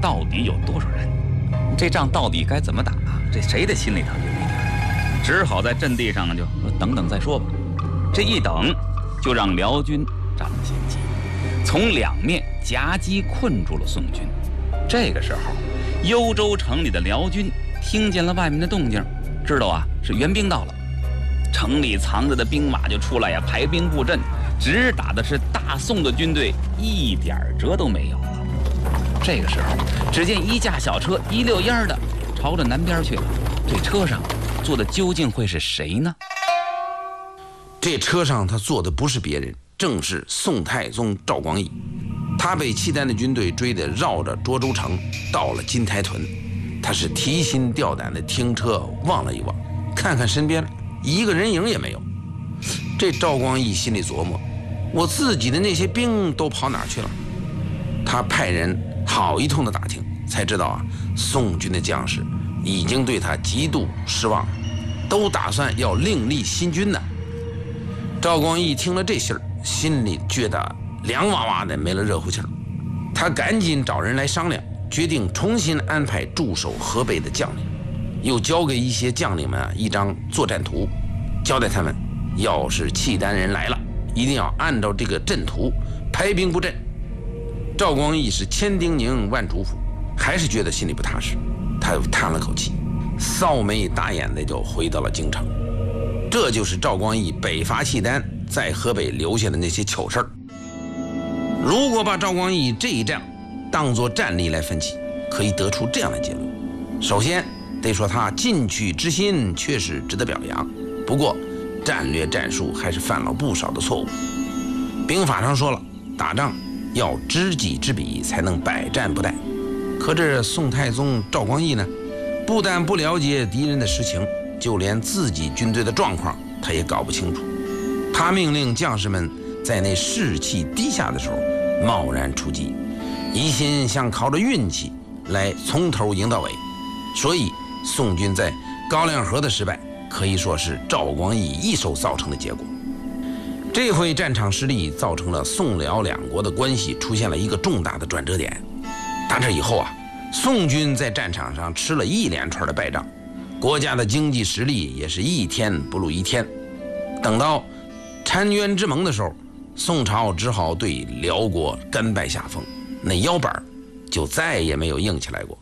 到底有多少人？这仗到底该怎么打啊？这谁的心里头就没底，只好在阵地上就说等等再说吧。这一等，就让辽军占了先机，从两面夹击困住了宋军。这个时候，幽州城里的辽军听见了外面的动静，知道啊是援兵到了，城里藏着的兵马就出来呀，排兵布阵，直打的是大宋的军队一点辙都没有了。这个时候，只见一架小车一溜烟的朝着南边去了。这车上坐的究竟会是谁呢？ 这车上他坐的不是别人，正是宋太宗赵光义。他被契丹的军队追得绕着涿州城到了金台屯，他是提心吊胆的停车望了一望，看看身边一个人影也没有。这赵光义心里琢磨，我自己的那些兵都跑哪儿去了？他派人好一通的打听，才知道啊，宋军的将士已经对他极度失望，都打算要另立新军呢。赵光义听了这信儿，心里觉得凉哇哇的，没了热乎气儿。他赶紧找人来商量，决定重新安排驻守河北的将领，又交给一些将领们一张作战图，交代他们，要是契丹人来了，一定要按照这个阵图排兵布阵。赵光义是千叮咛万嘱咐，还是觉得心里不踏实，他又叹了口气，扫眉打眼的就回到了京城。这就是赵光义北伐契丹在河北留下的那些糗事儿。如果把赵光义这一仗当作战例来分析，可以得出这样的结论：首先得说他进取之心确实值得表扬，不过战略战术还是犯了不少的错误。兵法上说了，打仗要知己知彼，才能百战不殆。可这宋太宗赵光义呢，不但不了解敌人的实情，就连自己军队的状况他也搞不清楚。他命令将士们在那士气低下的时候贸然出击，一心想靠着运气来从头赢到尾。所以宋军在高粱河的失败可以说是赵光义一手造成的结果。这回战场失利造成了宋辽两国的关系出现了一个重大的转折点。打这以后啊，宋军在战场上吃了一连串的败仗，国家的经济实力也是一天不如一天。等到澶渊之盟的时候，宋朝只好对辽国甘拜下风，那腰板就再也没有硬起来过。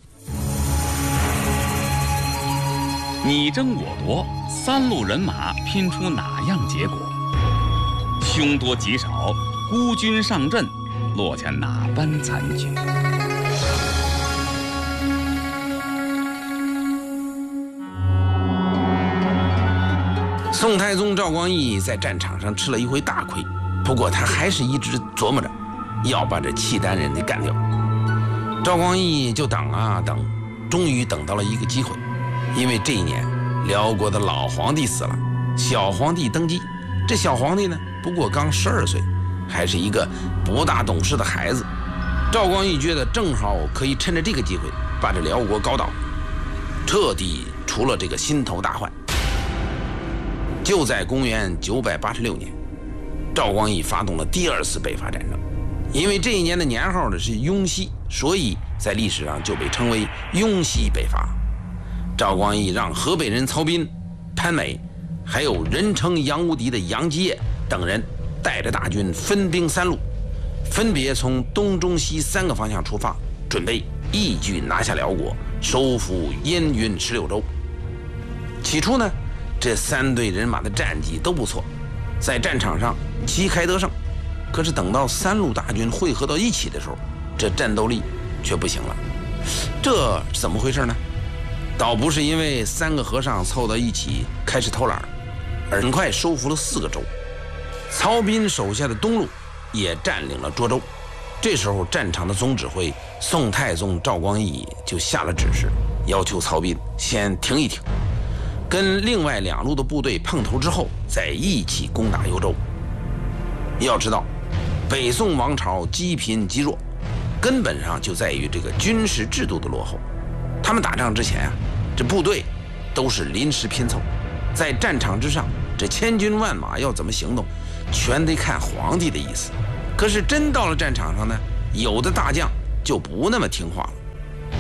你争我夺，三路人马拼出哪样结果？凶多吉少，孤军上阵，落下哪般残局？ 宋太宗赵光义在战场上吃了一回大亏，不过他还是一直琢磨着要把这契丹人给干掉。赵光义就等啊等，终于等到了一个机会。因为这一年辽国的老皇帝死了，小皇帝登基。这小皇帝呢，不过刚12岁，还是一个不大懂事的孩子。赵光义觉得正好可以趁着这个机会把这辽国搞倒，彻底除了这个心头大患。就在公元986年，赵光义发动了第2次北伐战争。因为这一年的年号呢是雍熙，所以在历史上就被称为雍熙北伐。赵光义让河北人曹彬、潘美，还有人称杨无敌的杨基业等人带着大军分兵3路，分别从东中西3个方向出发，准备一举拿下辽国，收复燕云16州。起初呢，这3队人马的战绩都不错，在战场上旗开得胜。可是等到3路大军汇合到一起的时候，这战斗力却不行了。这怎么回事呢？倒不是因为3个和尚凑到一起开始偷懒，而很快收复了4个州。曹彬手下的东路也占领了涿州。这时候战场的总指挥宋太宗赵光义就下了指示，要求曹彬先停一停，跟另外2路的部队碰头之后再一起攻打幽州。要知道北宋王朝积贫积弱，根本上就在于这个军事制度的落后。他们打仗之前啊，这部队都是临时拼凑，在战场之上，这千军万马要怎么行动，全得看皇帝的意思。可是真到了战场上呢，有的大将就不那么听话了。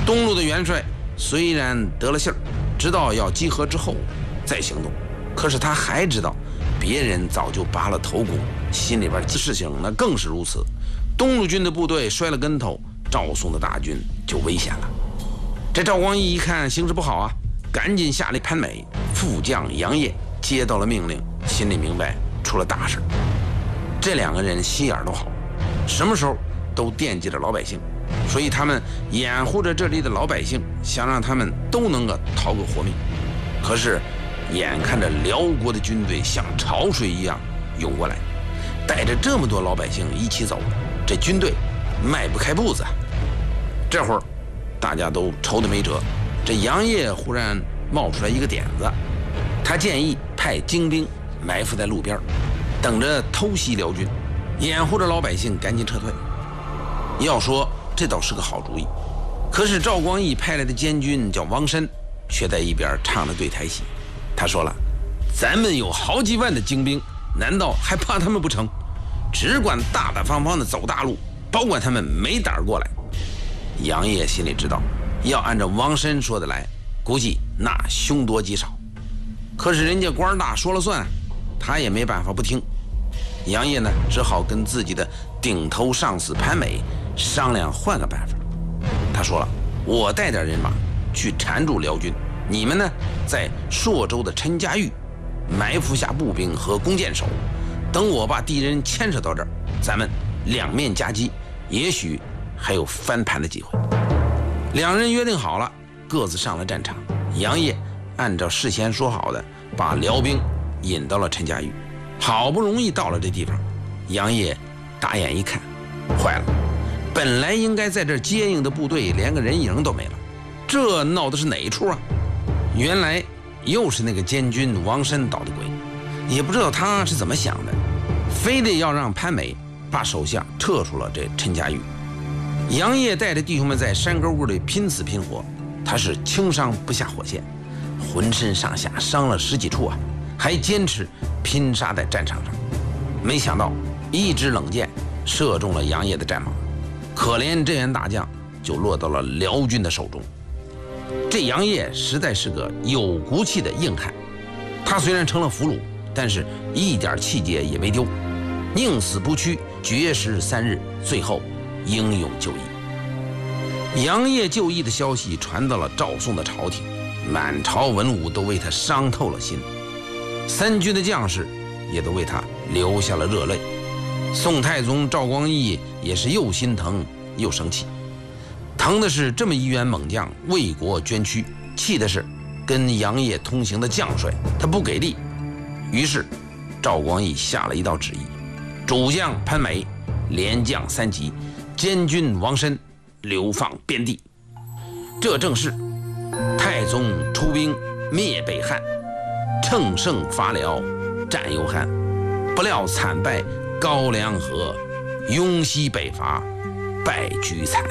东路的元帅虽然得了信儿，知道要集合之后再行动，可是他还知道别人早就拔了头功，心里边事情那更是如此。东路军的部队摔了跟头，赵宋的大军就危险了。这赵光义一看形势不好啊，赶紧下令潘美、副将杨业接到了命令，心里明白出了大事。这两个人心眼都好，什么时候都惦记着老百姓，所以他们掩护着这里的老百姓，想让他们都能够逃个活命。可是眼看着辽国的军队像潮水一样涌过来，带着这么多老百姓一起走，这军队迈不开步子。这会儿大家都愁得没辙，这杨业忽然冒出来一个点子，他建议派精兵埋伏在路边，等着偷袭辽军，掩护着老百姓赶紧撤退。要说这倒是个好主意，可是赵光义派来的监军叫王申，却在一边唱着对台戏。他说了，咱们有好几万的精兵，难道还怕他们不成？只管大大方方的走大路，保管他们没胆过来。杨业心里知道，要按照王申说的来，估计那凶多吉少。可是人家官大说了算，他也没办法不听。杨业呢，只好跟自己的顶头上司潘美商量换个办法。他说了，我带点人马去缠住辽军，你们呢在朔州的陈家峪埋伏下步兵和弓箭手，等我把敌人牵扯到这儿，咱们两面夹击，也许还有翻盘的机会。两人约定好了，各自上了战场。杨业按照事先说好的，把辽兵引到了陈家峪。好不容易到了这地方，杨业打眼一看，坏了，本来应该在这儿接应的部队连个人影都没了，这闹的是哪一出啊？原来又是那个监军王申捣的鬼，也不知道他是怎么想的，非得要让潘美把手下撤出了这陈家峪。杨业带着弟兄们在山沟沟里拼死拼活，他是轻伤不下火线，浑身上下伤了10几处啊，还坚持拼杀在战场上。没想到一支冷箭射中了杨业的战马，可怜这员大将就落到了辽军的手中。这杨业实在是个有骨气的硬汉，他虽然成了俘虏，但是一点气节也没丢，宁死不屈，绝食3日，最后英勇就义。杨业就义的消息传到了赵宋的朝廷，满朝文武都为他伤透了心，三军的将士也都为他流下了热泪。宋太宗赵光义也是又心疼又生气，疼的是这么一员猛将为国捐躯，气的是跟杨业同行的将帅他不给力。于是赵光义下了一道旨意，主将潘美，连将3级，监军王申流放边地。这正是太宗出兵灭北汉，乘胜伐辽战幽汉，不料惨败高梁河，雍西北伐败居惨。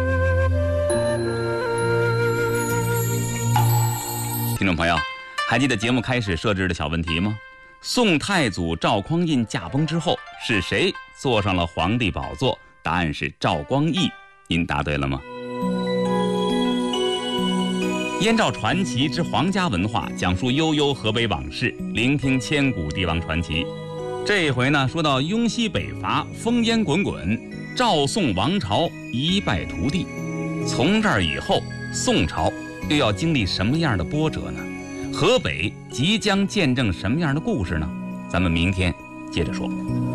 听众朋友，还记得节目开始设置的小问题吗？宋太祖赵匡胤驾崩之后，是谁坐上了皇帝宝座？答案是赵光义。您答对了吗？燕赵传奇之皇家文化，讲述悠悠河北往事，聆听千古帝王传奇。这一回呢，说到雍西北伐，烽烟滚滚，赵宋王朝一败涂地。从这儿以后，宋朝又要经历什么样的波折呢？河北即将见证什么样的故事呢？咱们明天接着说。